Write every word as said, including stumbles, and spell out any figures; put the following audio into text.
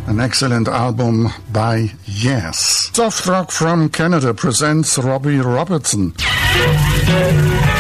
An excellent album by Yes. Soft Rock from Canada presents Robbie Robertson.